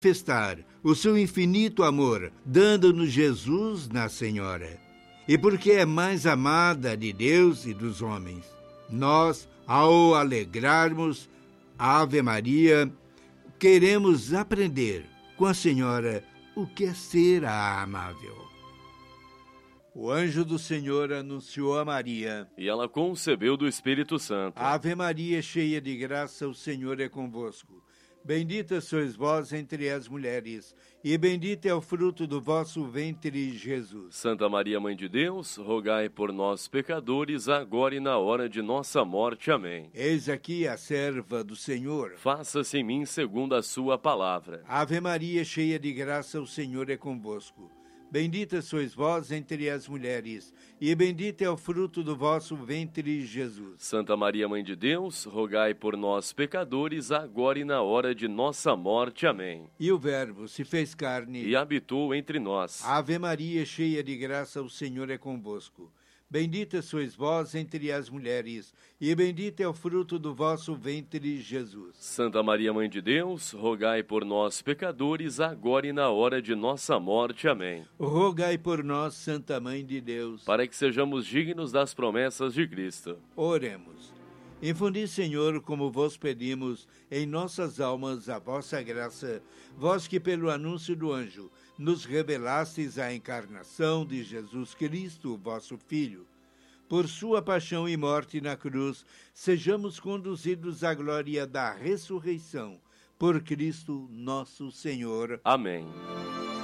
manifestar o seu infinito amor, dando-nos Jesus na Senhora. E porque é mais amada de Deus e dos homens, nós, ao alegrarmos a Ave Maria, queremos aprender com a Senhora o que é ser a amável. O anjo do Senhor anunciou a Maria, e ela concebeu do Espírito Santo. Ave Maria, cheia de graça, o Senhor é convosco. Bendita sois vós entre as mulheres, e bendito é o fruto do vosso ventre, Jesus. Santa Maria, Mãe de Deus, rogai por nós, pecadores, agora e na hora de nossa morte. Amém. Eis aqui a serva do Senhor. Faça-se em mim segundo a sua palavra. Ave Maria, cheia de graça, o Senhor é convosco. Bendita sois vós entre as mulheres, e bendito é o fruto do vosso ventre, Jesus. Santa Maria, Mãe de Deus, rogai por nós, pecadores, agora e na hora de nossa morte. Amém. E o Verbo se fez carne e habitou entre nós. Ave Maria, cheia de graça, o Senhor é convosco. Bendita sois vós entre as mulheres, e bendito é o fruto do vosso ventre, Jesus. Santa Maria, Mãe de Deus, rogai por nós, pecadores, agora e na hora de nossa morte. Amém. Rogai por nós, Santa Mãe de Deus, para que sejamos dignos das promessas de Cristo. Oremos. Infundi, Senhor, como vos pedimos, em nossas almas a vossa graça, vós que pelo anúncio do anjo nos revelastes a encarnação de Jesus Cristo, vosso Filho. Por sua paixão e morte na cruz, sejamos conduzidos à glória da ressurreição. Por Cristo nosso Senhor. Amém.